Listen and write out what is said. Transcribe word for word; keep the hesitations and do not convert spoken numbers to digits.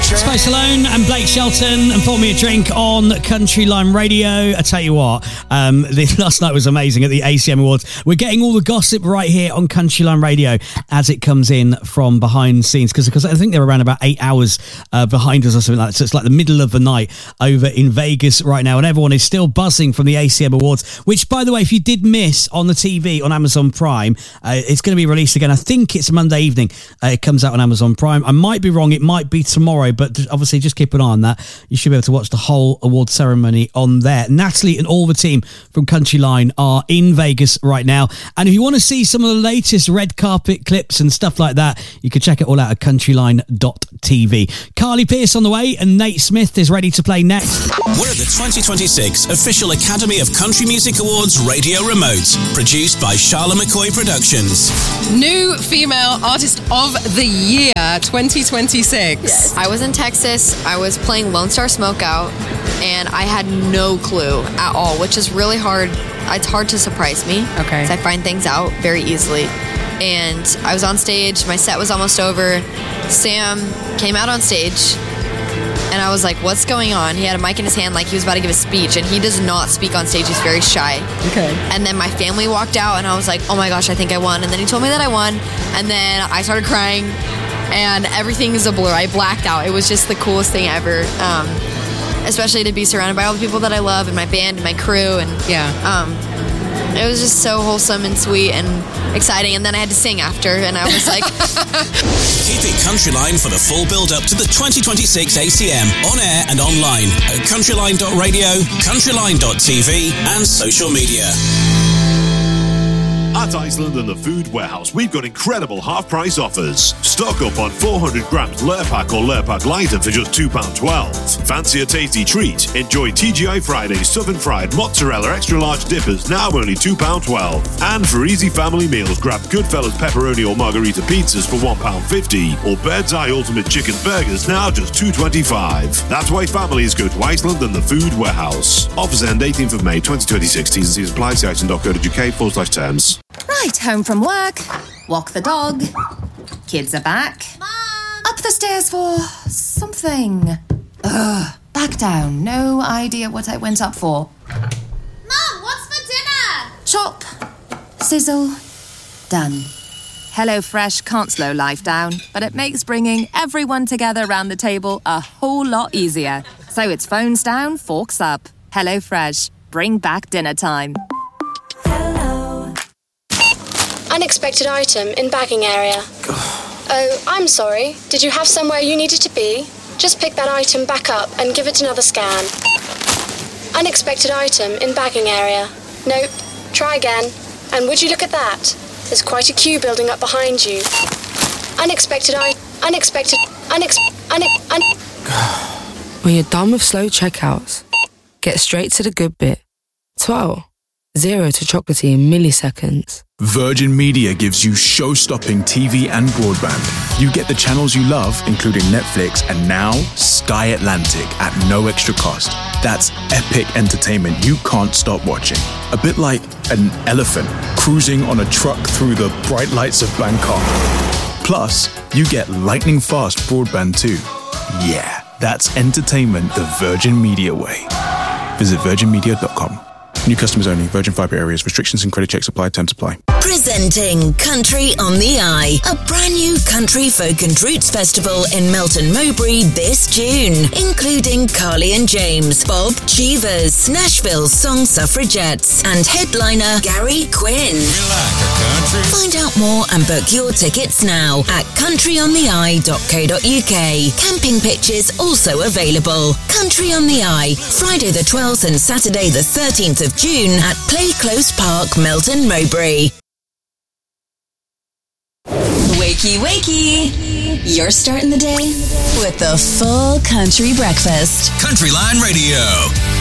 Spice Alone and Blake Shelton and Pour Me a Drink on Country Line Radio. I tell you what, um, this last night was amazing at the A C M Awards. We're getting all the gossip right here on Country Line Radio as it comes in from behind the scenes, because because I think they're around about eight hours uh, behind us or something like that. So it's like the middle of the night over in Vegas right now, and everyone is still buzzing from the A C M Awards, which, by the way, if you did miss on the T V on Amazon Prime, uh, it's going to be released again. I think it's Monday evening. Uh, it comes out on Amazon Prime. I might be wrong. It might be tomorrow, but obviously just keep an eye on that. You should be able to watch the whole award ceremony on there. Natalie and all the team from Country Line are in Vegas right now, and if you want to see some of the latest red carpet clips and stuff like that, you can check it all out at countryline dot t v. Carly Pearce on the way, and Nate Smith is ready to play next. We're at the twenty twenty-six Official Academy of Country Music Awards Radio Remote, produced by Charlotte McCoy Productions. New Female Artist of the Year twenty twenty-six. Yes. I was in Texas. I was playing Lone Star Smokeout, and I had no clue at all, which is really hard. It's hard to surprise me. Okay. 'Cause I find things out very easily. And I was on stage. My set was almost over. Sam came out on stage, and I was like, what's going on? He had a mic in his hand like he was about to give a speech, and he does not speak on stage. He's very shy. Okay. And then my family walked out, and I was like, oh my gosh, I think I won. And then he told me that I won, and then I started crying, and everything is a blur. I blacked out. It was just the coolest thing ever, um, especially to be surrounded by all the people that I love, and my band and my crew, and yeah. Um, it was just so wholesome and sweet and exciting, and then I had to sing after, and I was like... Keep it Country Line for the full build-up to the twenty twenty-six A C M, on air and online at countryline dot radio, countryline dot t v, and social media. At Iceland and the Food Warehouse, we've got incredible half-price offers. Stock up on four hundred grams Lurpak or Lurpak Lighter for just two pounds twelve. Fancy a tasty treat? Enjoy T G I Fridays Southern Fried Mozzarella Extra Large Dippers, now only two pounds twelve. And for easy family meals, grab Goodfellas Pepperoni or Margarita Pizzas for one pound fifty, or Bird's Eye Ultimate Chicken Burgers, now just two twenty-five. That's why families go to Iceland and the Food Warehouse. Offers end eighteenth of May twenty twenty-six. T's and C's apply. See iceland dot co dot uk forward slash terms. Right, home from work, walk the dog, kids are back, Mom! up the stairs for something. Ugh, back down, no idea what I went up for. Mom, what's for dinner? Chop, sizzle, done. HelloFresh can't slow life down, but it makes bringing everyone together around the table a whole lot easier. So it's phones down, forks up. HelloFresh, bring back dinner time. Unexpected item in bagging area. Oh, I'm sorry. Did you have somewhere you needed to be? Just pick that item back up and give it another scan. Unexpected item in bagging area. Nope. Try again. And would you look at that? There's quite a queue building up behind you. Unexpected I... Unexpected... Unex... Une... Un... When you're done with slow checkouts, get straight to the good bit. twelve. Zero to chocolatey in milliseconds. Virgin Media gives you show-stopping T V and broadband. You get the channels you love, including Netflix, and now Sky Atlantic at no extra cost. That's epic entertainment you can't stop watching. A bit like an elephant cruising on a truck through the bright lights of Bangkok. Plus, you get lightning-fast broadband too. Yeah, that's entertainment the Virgin Media way. Visit virgin media dot com. New customers only. Virgin Fibre areas. Restrictions and credit checks apply. Terms apply. Presenting Country on the Eye, a brand new country folk and roots festival in Melton Mowbray this June, including Carly and James, Bob Cheevers, Nashville's Song Suffragettes, and headliner Gary Quinn. Like Find out more and book your tickets now at country on the eye dot co dot uk. Camping pictures also available. Country on the Eye, Friday the twelfth and Saturday the thirteenth of June at Play Close Park, Melton Mowbray. Wakey, wakey. You're starting the day with the full country breakfast. Country Line Radio.